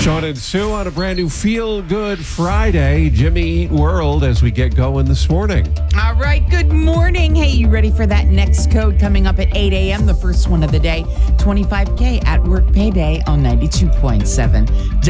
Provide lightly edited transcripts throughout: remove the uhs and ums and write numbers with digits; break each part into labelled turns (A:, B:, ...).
A: Sean and Sue on a brand new Feel Good Friday. Jimmy Eat World as we get going this morning.
B: All right, good morning. Hey, you ready for that next code coming up at 8 a.m., the first one of the day? $25K at work payday on 92.7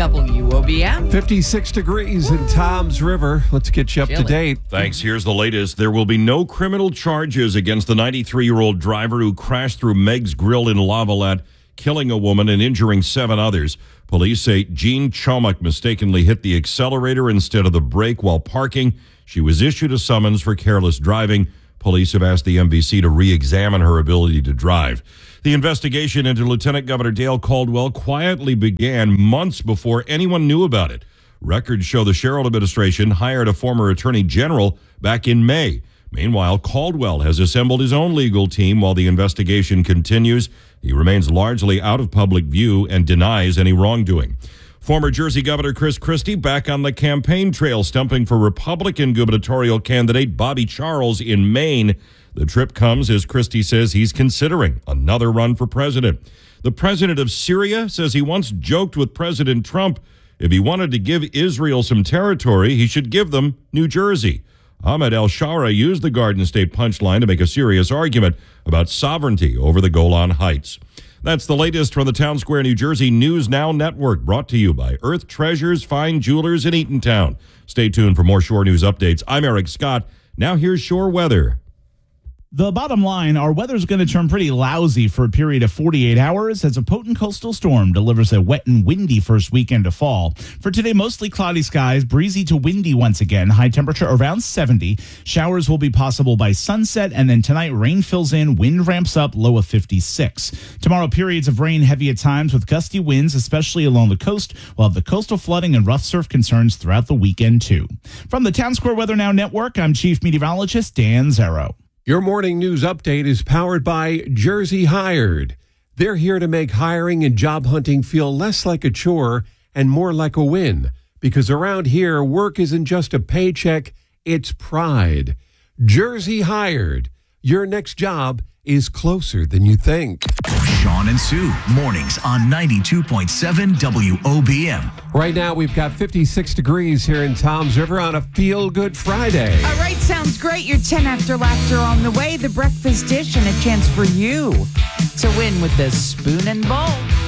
B: WOBM.
A: 56 degrees in Toms River. Let's get you up to date.
C: Thanks. Here's the latest. There will be no criminal charges against the 93-year-old driver who crashed through Meg's Grill in Lavallette, killing a woman and injuring 7 others. Police say Jean Chomak mistakenly hit the accelerator instead of the brake while parking. She was issued a summons for careless driving. Police have asked the MVC to re-examine her ability to drive. The investigation into Lieutenant Governor Dale Caldwell quietly began months before anyone knew about it. Records show the Sherrill administration hired a former attorney general back in May. Meanwhile, Caldwell has assembled his own legal team while the investigation continues. He remains largely out of public view and denies any wrongdoing. Former Jersey Governor Chris Christie back on the campaign trail, stumping for Republican gubernatorial candidate Bobby Charles in Maine. The trip comes as Christie says he's considering another run for president. The president of Syria says he once joked with President Trump if he wanted to give Israel some territory, he should give them New Jersey. Ahmed El-Shara used the Garden State punchline to make a serious argument about sovereignty over the Golan Heights. That's the latest from the Town Square, New Jersey News Now Network, brought to you by Earth Treasures Fine Jewelers in Eatontown. Stay tuned for more Shore News updates. I'm Eric Scott. Now here's Shore weather.
D: The bottom line, our weather's going to turn pretty lousy for a period of 48 hours as a potent coastal storm delivers a wet and windy first weekend of fall. For today, mostly cloudy skies, breezy to windy once again, high temperature around 70. Showers will be possible by sunset, and then tonight rain fills in, wind ramps up, low of 56. Tomorrow, periods of rain heavy at times with gusty winds, especially along the coast. We'll have the coastal flooding and rough surf concerns throughout the weekend, too. From the Town Square Weather Now Network, I'm Chief Meteorologist Dan Zero.
A: Your morning news update is powered by Jersey Hired. They're here to make hiring and job hunting feel less like a chore and more like a win. Because around here, work isn't just a paycheck, it's pride. Jersey Hired. Your next job is closer than you think.
E: Sean and Sue, mornings on 92.7 WOBM.
A: Right now, we've got 56 degrees here in Toms River on a Feel Good Friday.
B: All right, sounds great. Your 10 after laughter on the way, the breakfast dish, and a chance for you to win with the spoon and bowl.